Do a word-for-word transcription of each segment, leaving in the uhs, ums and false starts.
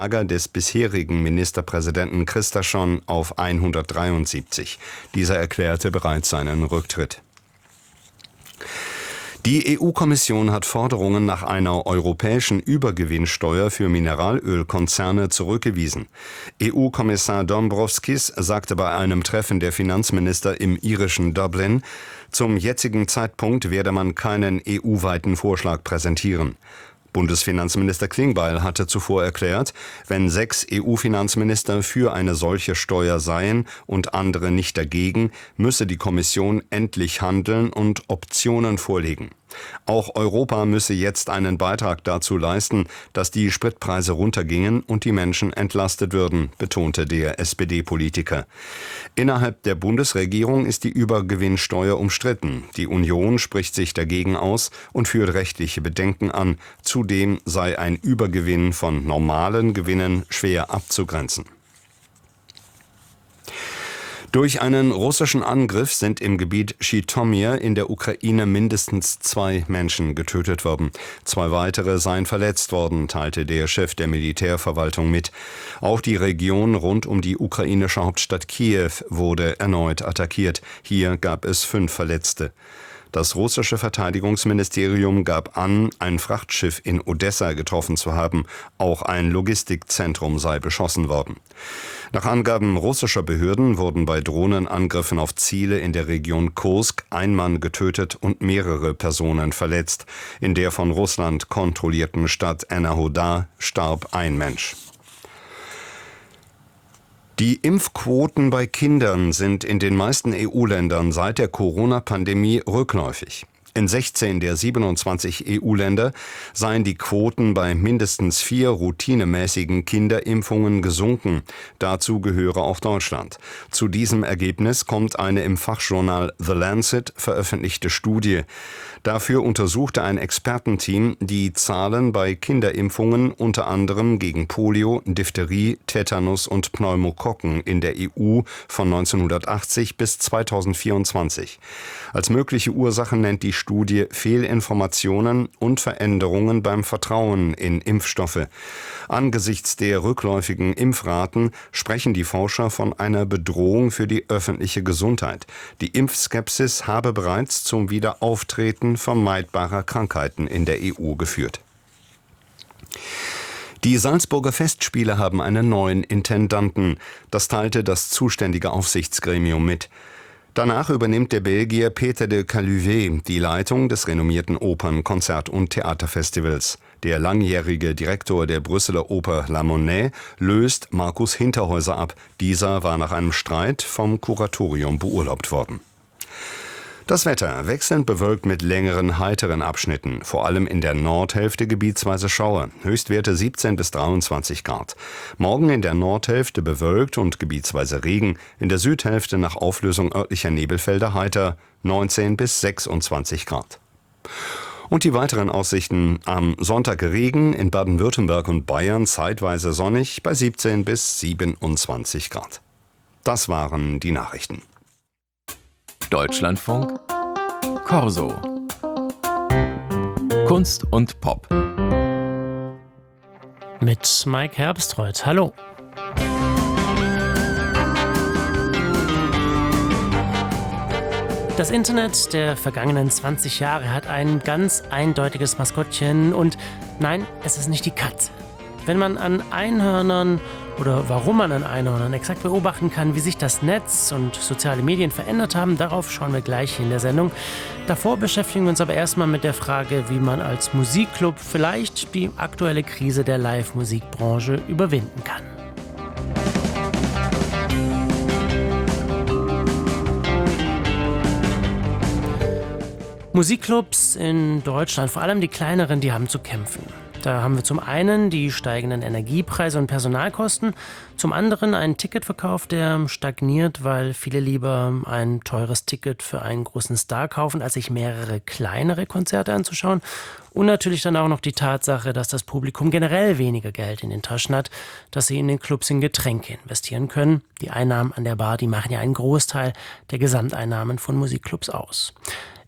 Lager des bisherigen Ministerpräsidenten Kristersson auf hundertdreiundsiebzig. Dieser erklärte bereits seinen Rücktritt. Die E U-Kommission hat Forderungen nach einer europäischen Übergewinnsteuer für Mineralölkonzerne zurückgewiesen. E U-Kommissar Dombrovskis sagte bei einem Treffen der Finanzminister im irischen Dublin, zum jetzigen Zeitpunkt werde man keinen E U-weiten Vorschlag präsentieren. Bundesfinanzminister Klingbeil hatte zuvor erklärt, wenn sechs E U-Finanzminister für eine solche Steuer seien und andere nicht dagegen, müsse die Kommission endlich handeln und Optionen vorlegen. Auch Europa müsse jetzt einen Beitrag dazu leisten, dass die Spritpreise runtergingen und die Menschen entlastet würden, betonte der S P D-Politiker. Innerhalb der Bundesregierung ist die Übergewinnsteuer umstritten. Die Union spricht sich dagegen aus und führt rechtliche Bedenken an. Zudem sei ein Übergewinn von normalen Gewinnen schwer abzugrenzen. Durch einen russischen Angriff sind im Gebiet Schitomir in der Ukraine mindestens zwei Menschen getötet worden. Zwei weitere seien verletzt worden, teilte der Chef der Militärverwaltung mit. Auch die Region rund um die ukrainische Hauptstadt Kiew wurde erneut attackiert. Hier gab es fünf Verletzte. Das russische Verteidigungsministerium gab an, ein Frachtschiff in Odessa getroffen zu haben. Auch ein Logistikzentrum sei beschossen worden. Nach Angaben russischer Behörden wurden bei Drohnenangriffen auf Ziele in der Region Kursk ein Mann getötet und mehrere Personen verletzt. In der von Russland kontrollierten Stadt Enerhodar starb ein Mensch. Die Impfquoten bei Kindern sind in den meisten E U-Ländern seit der Corona-Pandemie rückläufig. In sechzehn der siebenundzwanzig E U-Länder seien die Quoten bei mindestens vier routinemäßigen Kinderimpfungen gesunken. Dazu gehöre auch Deutschland. Zu diesem Ergebnis kommt eine im Fachjournal The Lancet veröffentlichte Studie. Dafür untersuchte ein Expertenteam die Zahlen bei Kinderimpfungen unter anderem gegen Polio, Diphtherie, Tetanus und Pneumokokken in der E U von neunzehnhundertachtzig bis zweitausendvierundzwanzig. Als mögliche Ursachen nennt die Studie Fehlinformationen und Veränderungen beim Vertrauen in Impfstoffe. Angesichts der rückläufigen Impfraten sprechen die Forscher von einer Bedrohung für die öffentliche Gesundheit. Die Impfskepsis habe bereits zum Wiederauftreten vermeidbarer Krankheiten in der E U geführt. Die Salzburger Festspiele haben einen neuen Intendanten. Das teilte das zuständige Aufsichtsgremium mit. Danach übernimmt der Belgier Peter de Caluvet die Leitung des renommierten Opern-, Konzert- und Theaterfestivals. Der langjährige Direktor der Brüsseler Oper La Monnaie löst Markus Hinterhäuser ab. Dieser war nach einem Streit vom Kuratorium beurlaubt worden. Das Wetter wechselnd bewölkt mit längeren, heiteren Abschnitten, vor allem in der Nordhälfte gebietsweise Schauer, Höchstwerte siebzehn bis dreiundzwanzig Grad. Morgen in der Nordhälfte bewölkt und gebietsweise Regen, in der Südhälfte nach Auflösung örtlicher Nebelfelder heiter, neunzehn bis sechsundzwanzig Grad. Und die weiteren Aussichten: am Sonntag Regen, in Baden-Württemberg und Bayern zeitweise sonnig bei siebzehn bis siebenundzwanzig Grad. Das waren die Nachrichten. Deutschlandfunk Corso. Kunst und Pop. Mit Mike Herbstreuth. Hallo. Das Internet der vergangenen zwanzig Jahre hat ein ganz eindeutiges Maskottchen und nein, es ist nicht die Katze. Wenn man an Einhörnern oder warum man an Einhörnern exakt beobachten kann, wie sich das Netz und soziale Medien verändert haben, darauf schauen wir gleich in der Sendung. Davor beschäftigen wir uns aber erstmal mit der Frage, wie man als Musikclub vielleicht die aktuelle Krise der Live-Musikbranche überwinden kann. Musikclubs in Deutschland, vor allem die kleineren, die haben zu kämpfen. Da haben wir zum einen die steigenden Energiepreise und Personalkosten, zum anderen einen Ticketverkauf, der stagniert, weil viele lieber ein teures Ticket für einen großen Star kaufen, als sich mehrere kleinere Konzerte anzuschauen. Und natürlich dann auch noch die Tatsache, dass das Publikum generell weniger Geld in den Taschen hat, dass sie in den Clubs in Getränke investieren können. Die Einnahmen an der Bar, die machen ja einen Großteil der Gesamteinnahmen von Musikclubs aus.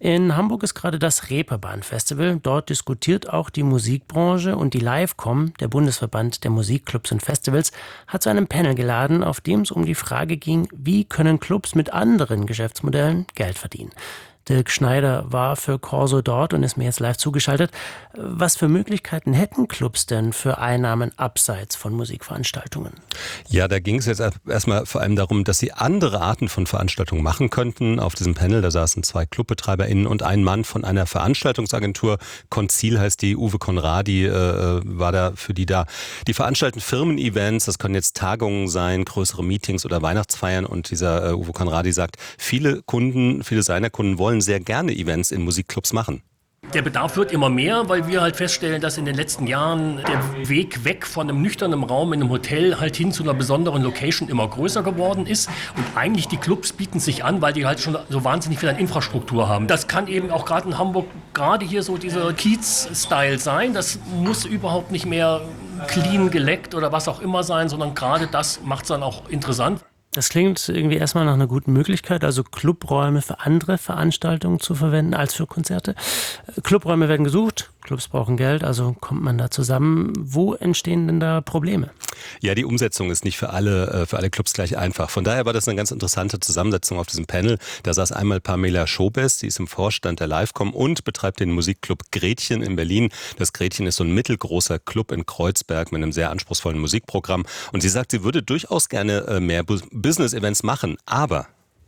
In Hamburg ist gerade das Reeperbahn-Festival. Dort diskutiert auch die Musikbranche und die Livecom, der Bundesverband der Musikclubs und Festivals, hat zu einem Panel geladen, auf dem es um die Frage ging, wie können Clubs mit anderen Geschäftsmodellen Geld verdienen. Dirk Schneider war für Corso dort und ist mir jetzt live zugeschaltet. Was für Möglichkeiten hätten Clubs denn für Einnahmen abseits von Musikveranstaltungen? Ja, da ging es jetzt erstmal vor allem darum, dass sie andere Arten von Veranstaltungen machen könnten. Auf diesem Panel, da saßen zwei ClubbetreiberInnen und ein Mann von einer Veranstaltungsagentur. Concil heißt die, Uwe Conradi äh, war da für die da. Die veranstalten Firmen-Events, das können jetzt Tagungen sein, größere Meetings oder Weihnachtsfeiern. Und dieser äh, Uwe Conradi sagt, viele Kunden, viele seiner Kunden wollen sehr gerne Events in Musikclubs machen. Der Bedarf wird immer mehr, weil wir halt feststellen, dass in den letzten Jahren der Weg weg von einem nüchternen Raum in einem Hotel halt hin zu einer besonderen Location immer größer geworden ist. Und eigentlich die Clubs bieten sich an, weil die halt schon so wahnsinnig viel an Infrastruktur haben. Das kann eben auch gerade in Hamburg, gerade hier so dieser Kiez-Style sein. Das muss überhaupt nicht mehr clean geleckt oder was auch immer sein, sondern gerade das macht es dann auch interessant. Das klingt irgendwie erstmal nach einer guten Möglichkeit, also Clubräume für andere Veranstaltungen zu verwenden als für Konzerte. Clubräume werden gesucht, Clubs brauchen Geld, also kommt man da zusammen. Wo entstehen denn da Probleme? Ja, die Umsetzung ist nicht für alle, für alle Clubs gleich einfach. Von daher war das eine ganz interessante Zusammensetzung auf diesem Panel. Da saß einmal Pamela Schobes, die ist im Vorstand der Livecom und betreibt den Musikclub Gretchen in Berlin. Das Gretchen ist so ein mittelgroßer Club in Kreuzberg mit einem sehr anspruchsvollen Musikprogramm. Und sie sagt, sie würde durchaus gerne mehr Business-Events machen, aber...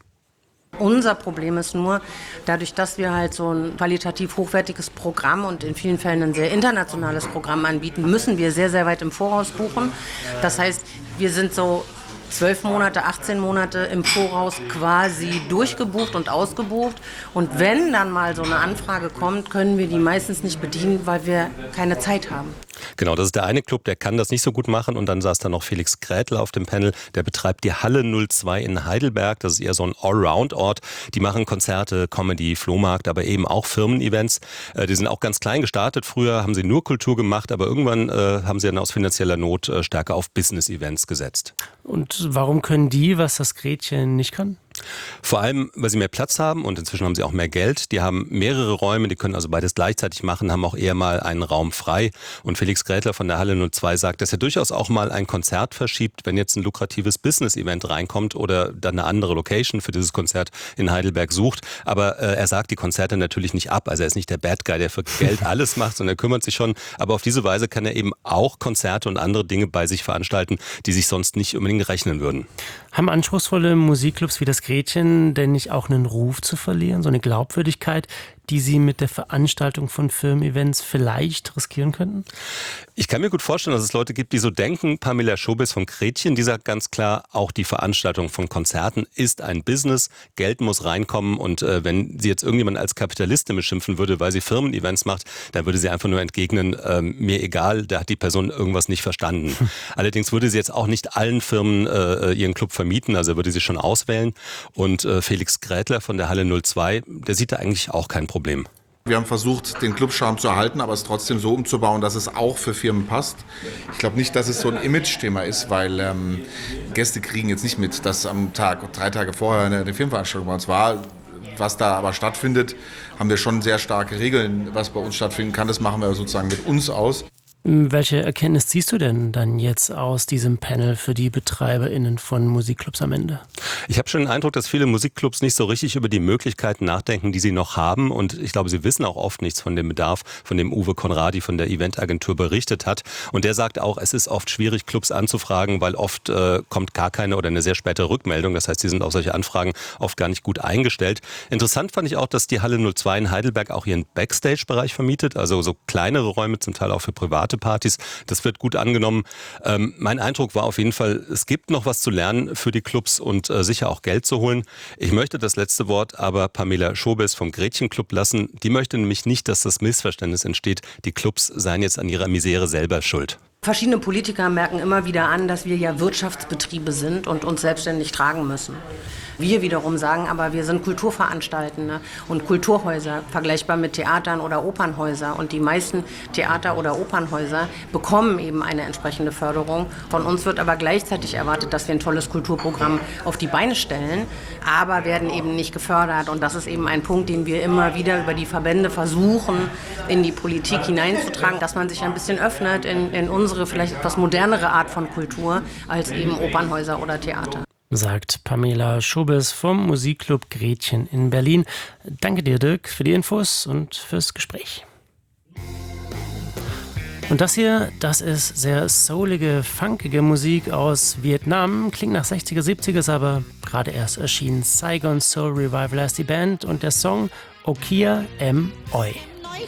Unser Problem ist nur, dadurch, dass wir halt so ein qualitativ hochwertiges Programm und in vielen Fällen ein sehr internationales Programm anbieten, müssen wir sehr, sehr weit im Voraus buchen. Das heißt, wir sind so zwölf Monate, achtzehn Monate im Voraus quasi durchgebucht und ausgebucht. Und wenn dann mal so eine Anfrage kommt, können wir die meistens nicht bedienen, weil wir keine Zeit haben. Genau, das ist der eine Club, der kann das nicht so gut machen. Und dann saß da noch Felix Grätl auf dem Panel, der betreibt die Halle null zwei in Heidelberg. Das ist eher so ein Allround-Ort. Die machen Konzerte, Comedy, Flohmarkt, aber eben auch Firmen-Events. Äh, die sind auch ganz klein gestartet. Früher haben sie nur Kultur gemacht, aber irgendwann äh, haben sie dann aus finanzieller Not äh, stärker auf Business-Events gesetzt. Und warum können die, was das Gretchen nicht kann? Vor allem, weil sie mehr Platz haben und inzwischen haben sie auch mehr Geld. Die haben mehrere Räume, die können also beides gleichzeitig machen, haben auch eher mal einen Raum frei. Und Felix Grätler von der Halle null zwei sagt, dass er durchaus auch mal ein Konzert verschiebt, wenn jetzt ein lukratives Business-Event reinkommt oder dann eine andere Location für dieses Konzert in Heidelberg sucht. Aber äh, er sagt die Konzerte natürlich nicht ab. Also er ist nicht der Bad Guy, der für Geld alles macht, sondern er kümmert sich schon. Aber auf diese Weise kann er eben auch Konzerte und andere Dinge bei sich veranstalten, die sich sonst nicht unbedingt rechnen würden. Haben anspruchsvolle Musikclubs wie das Gretchen denn nicht auch einen Ruf zu verlieren, so eine Glaubwürdigkeit, die sie mit der Veranstaltung von Firmen-Events vielleicht riskieren könnten? Ich kann mir gut vorstellen, dass es Leute gibt, die so denken. Pamela Schobes von Gretchen, die sagt ganz klar, auch die Veranstaltung von Konzerten ist ein Business. Geld muss reinkommen und äh, wenn sie jetzt irgendjemand als Kapitalistin beschimpfen würde, weil sie Firmen-Events macht, dann würde sie einfach nur entgegnen, äh, mir egal, da hat die Person irgendwas nicht verstanden. Hm. Allerdings würde sie jetzt auch nicht allen Firmen äh, ihren Club vermieten, also würde sie schon auswählen. Und äh, Felix Grätler von der Halle null zwei, der sieht da eigentlich auch kein Problem. Wir haben versucht, den Clubcharme zu erhalten, aber es trotzdem so umzubauen, dass es auch für Firmen passt. Ich glaube nicht, dass es so ein Image-Thema ist, weil ähm, Gäste kriegen jetzt nicht mit, dass am Tag, drei Tage vorher eine, eine Firmenveranstaltung bei uns war. Was da aber stattfindet, haben wir schon sehr starke Regeln, was bei uns stattfinden kann. Das machen wir sozusagen mit uns aus. Welche Erkenntnis ziehst du denn dann jetzt aus diesem Panel für die BetreiberInnen von Musikclubs am Ende? Ich habe schon den Eindruck, dass viele Musikclubs nicht so richtig über die Möglichkeiten nachdenken, die sie noch haben. Und ich glaube, sie wissen auch oft nichts von dem Bedarf, von dem Uwe Conradi von der Eventagentur berichtet hat. Und der sagt auch, es ist oft schwierig, Clubs anzufragen, weil oft äh, kommt gar keine oder eine sehr späte Rückmeldung. Das heißt, sie sind auf solche Anfragen oft gar nicht gut eingestellt. Interessant fand ich auch, dass die Halle null zwei in Heidelberg auch ihren Backstage-Bereich vermietet. Also so kleinere Räume, zum Teil auch für private Partys. Das wird gut angenommen. Ähm, mein Eindruck war auf jeden Fall, es gibt noch was zu lernen für die Clubs und äh, sicher auch Geld zu holen. Ich möchte das letzte Wort aber Pamela Schobes vom Gretchen Club lassen. Die möchte nämlich nicht, dass das Missverständnis entsteht, die Clubs seien jetzt an ihrer Misere selber schuld. Verschiedene Politiker merken immer wieder an, dass wir ja Wirtschaftsbetriebe sind und uns selbstständig tragen müssen. Wir wiederum sagen aber, wir sind Kulturveranstaltende und Kulturhäuser, vergleichbar mit Theatern oder Opernhäuser. Und die meisten Theater- oder Opernhäuser bekommen eben eine entsprechende Förderung. Von uns wird aber gleichzeitig erwartet, dass wir ein tolles Kulturprogramm auf die Beine stellen, aber werden eben nicht gefördert. Und das ist eben ein Punkt, den wir immer wieder über die Verbände versuchen, in die Politik hineinzutragen, dass man sich ein bisschen öffnet in, in unsere vielleicht etwas modernere Art von Kultur als eben Opernhäuser oder Theater. Sagt Pamela Schobes vom Musikclub Gretchen in Berlin. Danke dir, Dirk, für die Infos und fürs Gespräch. Und das hier, das ist sehr soulige, funkige Musik aus Vietnam. Klingt nach sechziger, siebziger, ist aber gerade erst erschienen. Saigon Soul Revival heißt die Band und der Song Okia M. Oi.